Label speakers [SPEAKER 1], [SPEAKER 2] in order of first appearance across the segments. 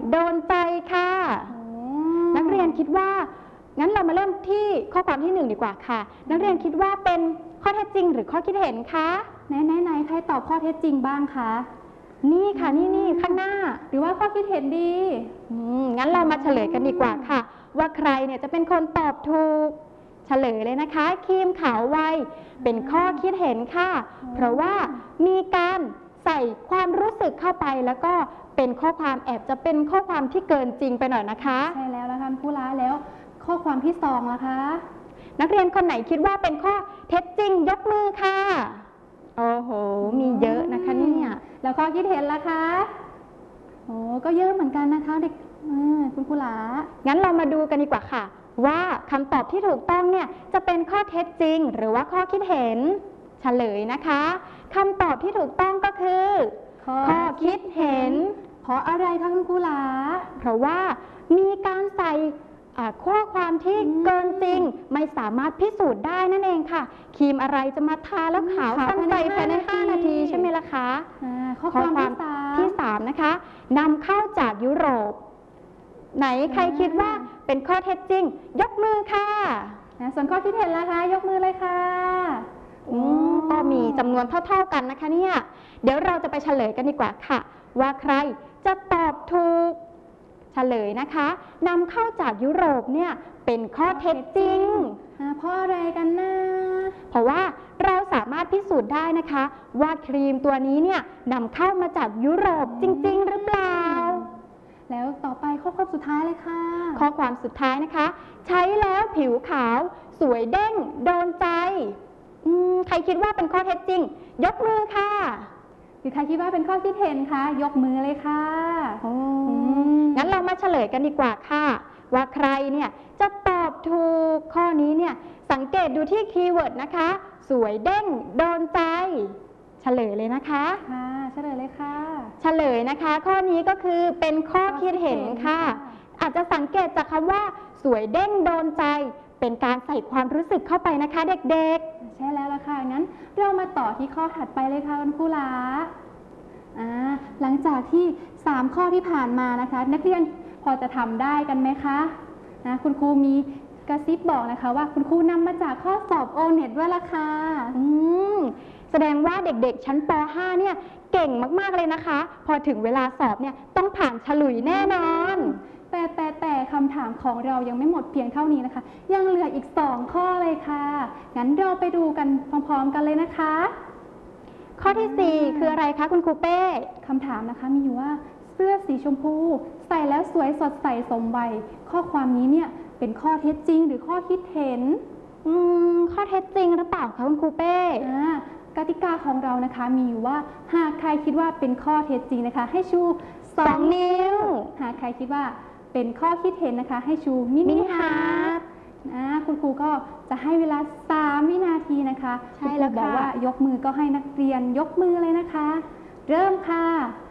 [SPEAKER 1] โดนใจค่ะนักเรียนคิดว่างั้นเรามาเริ่มที่ข้อความที่1ดีกว่าค่ะนักเรียนคิดว่าเป็นข้อเท็จจริงหรือข้อคิดเห็นคะ
[SPEAKER 2] ไหนใครตอบข้อเท็จจริงบ้างคะ
[SPEAKER 1] นี่ค่ะนี่ข้างหน้า
[SPEAKER 2] หรือว่าข้อคิดเห็นดี
[SPEAKER 1] งั้นเรามาเฉลยกันดีกว่าค่ะว่าใครเนี่ยจะเป็นคนตอบถูกเฉลยเลยนะคะครีมขาววัยเป็นข้อคิดเห็นค่ะเพราะว่ามีการใส่ความรู้สึกเข้าไปแล้วก็เป็นข้อความแอบจะเป็นข้อความที่เกินจริงไปหน่อยนะคะ
[SPEAKER 2] ใช่แล้วละค่ะผู้ร้ายแล้วข้อความที่2ล่ะคะ
[SPEAKER 1] นักเรียนคนไหนคิดว่าเป็นข้อเท็จจริงยกมือค่ะโอ้โหมีเยอะนะคะเนี่ย
[SPEAKER 2] แล้วข้อคิดเห็นล่ะคะโอ้ก็เยอะเหมือนกันนะคะเด็กคุณครูหลา
[SPEAKER 1] งั้นเรามาดูกันดีกว่าค่ะว่าคำตอบที่ถูกต้องเนี่ยจะเป็นข้อเท็จจริงหรือว่าข้อคิดเห็นเฉลยนะคะคำตอบที่ถูกต้องก็คือข้อคิดเห็น
[SPEAKER 2] เพราะอะไรคะคุณครูหลา
[SPEAKER 1] เพราะว่ามีการใส่ข้อความที่เกินจริงไม่สามารถพิสูจน์ได้นั่นเองค่ะครีมอะไรจะมาทาแล้วขาวทันใจภายใน5 นาทีใช่ไหมล่ะคะ
[SPEAKER 2] ข้อความ
[SPEAKER 1] ที่3นะคะนำเข้าจากยุโรปไหนใครคิดว่าเป็นข้อเท็จจริงยกมือค่ะ
[SPEAKER 2] ส่วนข้อคิดเห็นล่ะคะยกมือเลยค่ะ
[SPEAKER 1] ก็มีจำนวนเท่ากันนะคะเนี่ยเดี๋ยวเราจะไปเฉลยกันดีกว่าค่ะว่าใครจะตอบถูกเฉลยนะคะนำเข้าจากยุโรปเนี่ยเป็นข้อเท็จจริง
[SPEAKER 2] เพราะอะไรกันนะ
[SPEAKER 1] เพราะว่าเราสามารถพิสูจน์ได้นะคะว่าครีมตัวนี้เนี่ยนำเข้ามาจากยุโรปจริงๆหรือเปล่า
[SPEAKER 2] แล้วต่อไปข้อความสุดท้ายเลยค่ะ
[SPEAKER 1] ข้อความสุดท้ายนะคะใช้แล้วผิวขาวสวยเด้งโดนใจใครคิดว่าเป็นข้อเท็จจริงยกมือค่ะ
[SPEAKER 2] หรือใครคิดว่าเป็นข้อคิดเห็นคะยกมือเลยค่ะ
[SPEAKER 1] งั้นเรามาเฉลยกันดีกว่าค่ะว่าใครเนี่ยจะตอบถูกข้อนี้เนี่ยสังเกตดูที่คีย์เวิร์ดนะคะสวยเด้งโดนใจเฉลยเลยนะคะ
[SPEAKER 2] เฉลยเลยค่ะ
[SPEAKER 1] เฉลยนะคะข้อนี้ก็คือเป็นข้อคิดเห็นค่ะอาจจะสังเกตจากคำว่าสวยเด้งโดนใจเป็นการใส่ความรู้สึกเข้าไปนะคะเด็ก
[SPEAKER 2] ๆใช่แล้วล่ะค่ะงั้นเรามาต่อที่ข้อถัดไปเลยค่ะคุณครูหลาหลังจากที่3ข้อที่ผ่านมานะคะนักเรียนพอจะทำได้กันไหมคะคุณครูมีกระซิบบอกนะคะว่าคุณครูนำมาจากข้อสอบ O-NET ด้วยล่ะค่ะ
[SPEAKER 1] แสดงว่าเด็กๆชั้นป .5 เนี่ยเก่งมากๆเลยนะคะพอถึงเวลาสอบเนี่ยต้องผ่านฉลุยแน่นอน
[SPEAKER 2] แต่คำถามของเรายังไม่หมดเพียงเท่านี้นะคะยังเหลืออีก2ข้อเลยค่ะงั้นเราไปดูกันพร้อมๆกันเลยนะคะ
[SPEAKER 1] ข้อที่4คืออะไรคะคุณครูเป้
[SPEAKER 2] คำถามนะคะมีอยู่ว่าเสื้อสีชมพูใส่แล้วสวยสดใสสมวัยข้อความนี้เนี่ยเป็นข้อเท็จจริงหรือข้อคิดเห็น
[SPEAKER 1] ข้อเท็จจริงหรือเปล่าคะคุณครูเป้
[SPEAKER 2] กติกาของเรานะคะมีอยู่ว่าหากใครคิดว่าเป็นข้อเท็จจริงนะคะให้ชู2 นิ้วหากใครคิดว่าเป็นข้อคิดเห็นนะคะให้ชูมินิฮาร์ทคุณครูก็จะให้เวลา3 วินาทีนะคะ
[SPEAKER 1] ใช่แล้ว
[SPEAKER 2] บอกว่ายกมือก็ให้นักเรียนยกมือเลยนะคะเริ่มค่ะ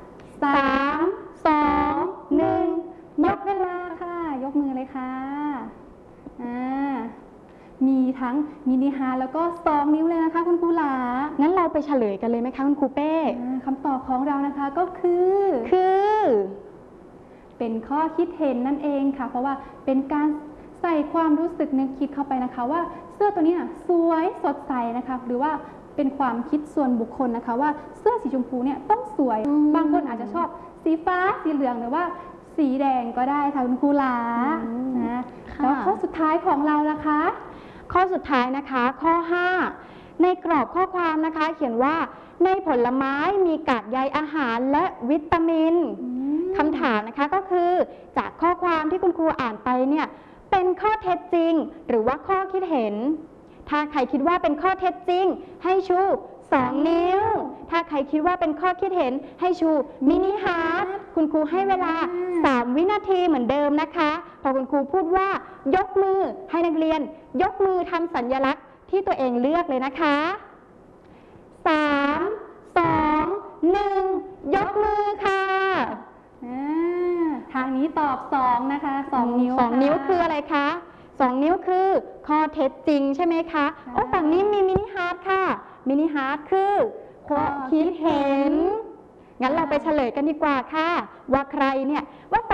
[SPEAKER 2] 3 2 1ยกเวลาค่ะยกมือเลยค่ะมีทั้งมินิฮาร์ทแล้วก็2 นิ้วเลยนะคะคุณครูหลา
[SPEAKER 1] งั้นเราไปเฉลยกันเลยไหมคะคุณครูเป้
[SPEAKER 2] คำตอบของเรานะคะก็คือเป็นข้อคิดเห็นนั่นเองค่ะเพราะว่าเป็นการใส่ความรู้สึกนึกคิดเข้าไปนะคะว่าเสื้อตัวนี้สวยสดใสนะคะหรือว่าเป็นความคิดส่วนบุคคลนะคะว่าเสื้อสีชมพูเนี่ยต้องสวยบางคนอาจจะชอบสีฟ้าสีเหลืองหรือว่าสีแดงก็ได้ค่ะคุณครูหลาแล้วข้อสุดท้ายของเราล่ะคะ
[SPEAKER 1] ข้อสุดท้ายนะคะข้อ5ในกรอบข้อความนะคะเขียนว่าในผลไม้มีกากใยอาหารและวิตามินคำถามนะคะก็คือจากข้อความที่คุณครูอ่านไปเนี่ยเป็นข้อเท็จจริงหรือว่าข้อคิดเห็นถ้าใครคิดว่าเป็นข้อเท็จจริงให้ชู2 นิ้วถ้าใครคิดว่าเป็นข้อคิดเห็นให้ชูมินิฮาร์ทคุณครูให้เวลา3 วินาทีเหมือนเดิมนะคะพอคุณครูพูดว่ายกมือให้นักเรียนยกมือทำสัญลักษณ์ที่ตัวเองเลือกเลยนะคะ3 2 1ยกมือค่ะ
[SPEAKER 2] ทางนี้ตอบ2นะคะ2 นิ้ว
[SPEAKER 1] 2 นิ้วคืออะไรคะ2 นิ้วคือข้อเท็จจริงใช่ไหมคะฝั่งนี้มีมินิฮาร์ทค่ะมินิฮาร์ทคือข้อคิดเห็นงั้นเราไปเฉลยกันดีกว่าค่ะว่าใครเนี่ยว่า